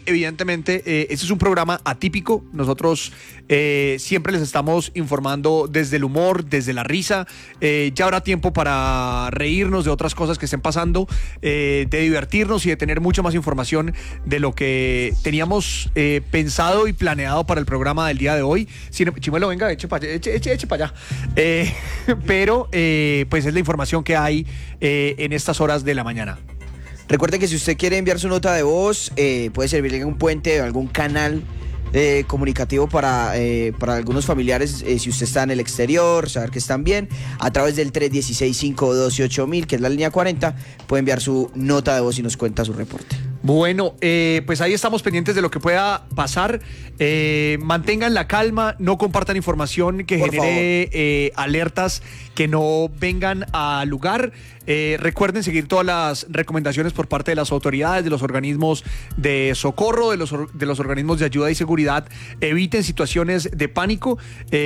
evidentemente este es un programa atípico. Nosotros siempre les estamos informando desde el humor, desde la risa. Ya habrá tiempo para reírnos de otras cosas que estén pasando, de divertirnos y de tener mucha más información de lo que teníamos pensado y planeado para el programa del día de hoy. Chimuelo, venga, eche para allá. Pero pues es la información que hay en estas horas de la mañana. Recuerde que si usted quiere enviar su nota de voz, puede servirle un puente o algún canal comunicativo para algunos familiares, si usted está en el exterior, saber que están bien, a través del 316-512-8000, que es la línea 40, puede enviar su nota de voz y nos cuenta su reporte. Bueno, pues ahí estamos pendientes de lo que pueda pasar. Mantengan la calma, no compartan información que genere alertas que no vengan al lugar. Recuerden seguir todas las recomendaciones por parte de las autoridades, de los organismos de socorro, de los organismos de ayuda y seguridad. Eviten situaciones de pánico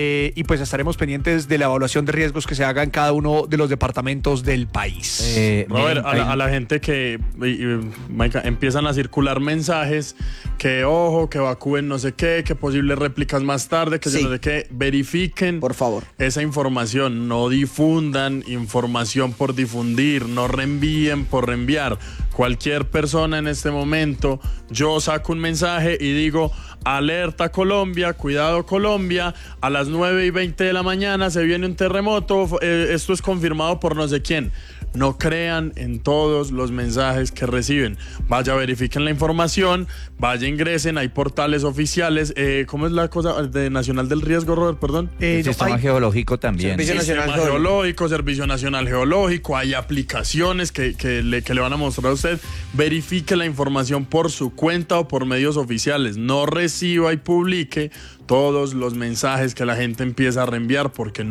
y pues estaremos pendientes de la evaluación de riesgos que se haga en cada uno de los departamentos del país. Robert, a la gente que, Maica, empiezan a circular mensajes que ojo, que evacúen no sé qué, que posibles réplicas más tarde, que sí, no sé qué, verifiquen por favor esa información, no difundan información por difundir, no reenvíen por reenviar. Cualquier persona en este momento, yo saco un mensaje y digo: alerta Colombia, cuidado Colombia, a las 9:20 de la mañana se viene un terremoto, esto es confirmado por no sé quién. No crean en todos los mensajes que reciben. Vaya, verifiquen la información, vaya, ingresen, hay portales oficiales. ¿Cómo es la cosa de Nacional del Riesgo, Robert? Perdón. Sistema Geológico también. Sistema Geológico, Servicio Nacional Geológico, hay aplicaciones que le van a mostrar a usted. Verifique la información por su cuenta o por medios oficiales. No reciba y publique todos los mensajes que la gente empieza a reenviar, porque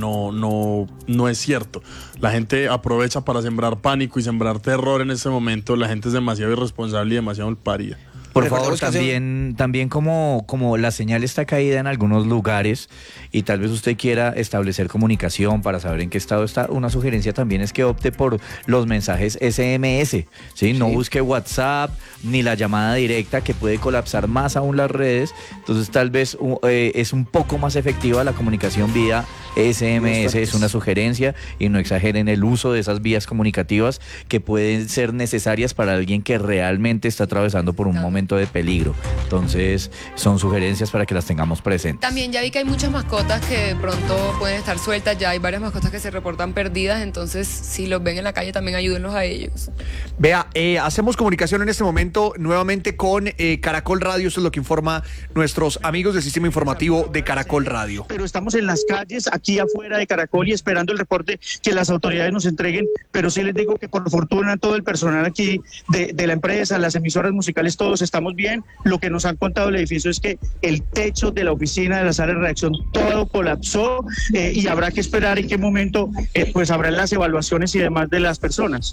no es cierto. La gente aprovecha para sembrar pánico y sembrar terror en este momento. La gente es demasiado irresponsable y demasiado pálida. Por favor, también como la señal está caída en algunos lugares y tal vez usted quiera establecer comunicación para saber en qué estado está, una sugerencia también es que opte por los mensajes SMS, ¿sí? No busque WhatsApp ni la llamada directa, que puede colapsar más aún las redes. Entonces tal vez es un poco más efectiva la comunicación vía SMS, es una sugerencia, y no exageren el uso de esas vías comunicativas que pueden ser necesarias para alguien que realmente está atravesando por un momento de peligro. Entonces son sugerencias para que las tengamos presentes. También ya vi que hay muchas mascotas que de pronto pueden estar sueltas, ya hay varias mascotas que se reportan perdidas, entonces si los ven en la calle también ayúdenlos a ellos. Vea, hacemos comunicación en este momento nuevamente con Caracol Radio. Eso es lo que informa nuestros amigos del sistema informativo de Caracol Radio. Pero estamos en las calles, aquí afuera de Caracol, y esperando el reporte que las autoridades nos entreguen, pero sí les digo que por fortuna todo el personal aquí de la empresa, las emisoras musicales, todos estamos bien. Lo que nos han contado el edificio es que el techo de la oficina de la sala de redacción todo colapsó, y habrá que esperar en qué momento pues habrán las evaluaciones y demás de las personas.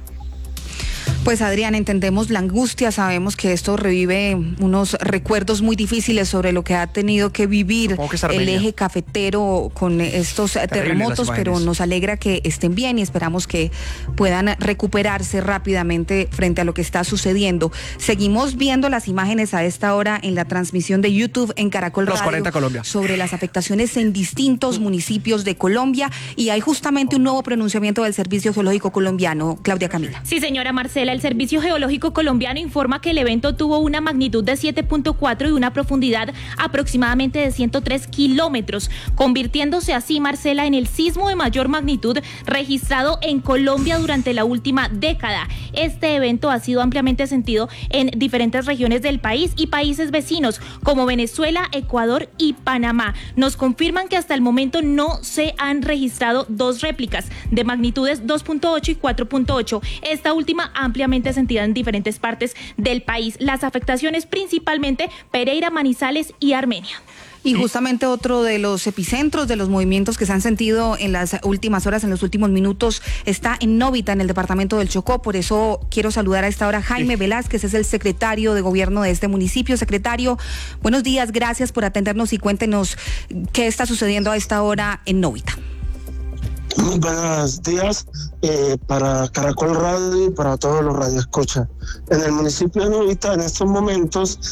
Pues Adrián, entendemos la angustia, sabemos que esto revive unos recuerdos muy difíciles sobre lo que ha tenido que vivir el eje cafetero con estos terremotos, pero nos alegra que estén bien y esperamos que puedan recuperarse rápidamente frente a lo que está sucediendo. Seguimos viendo las imágenes a esta hora en la transmisión de YouTube en Caracol Radio 40 Colombia, sobre las afectaciones en distintos municipios de Colombia, y hay justamente un nuevo pronunciamiento del Servicio Geológico Colombiano. Claudia Camila. Sí, señora Marcela. El Servicio Geológico Colombiano informa que el evento tuvo una magnitud de 7.4 y una profundidad aproximadamente de 103 kilómetros, convirtiéndose así, Marcela, en el sismo de mayor magnitud registrado en Colombia durante la última década. Este evento ha sido ampliamente sentido en diferentes regiones del país y países vecinos como Venezuela, Ecuador y Panamá. Nos confirman que hasta el momento no se han registrado dos réplicas de magnitudes 2.8 y 4.8. Esta última ampliamente sentida en diferentes partes del país. Las afectaciones principalmente Pereira, Manizales y Armenia. Y justamente otro de los epicentros de los movimientos que se han sentido en las últimas horas, en los últimos minutos, está en Novita, en el departamento del Chocó. Por eso quiero saludar a esta hora a Jaime Velázquez, es el secretario de gobierno de este municipio. Secretario, buenos días, gracias por atendernos y cuéntenos qué está sucediendo a esta hora en Novita. Muy buenos días para Caracol Radio y para todos los radioescuchas. En el municipio de Novita, en estos momentos,